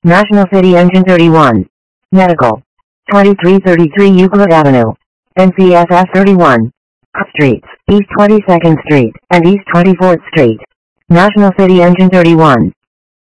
National City Engine 31. Medical. 2333 Euclid Avenue. NCSS 31. Streets, East 22nd Street, and East 24th Street. National City Engine 31.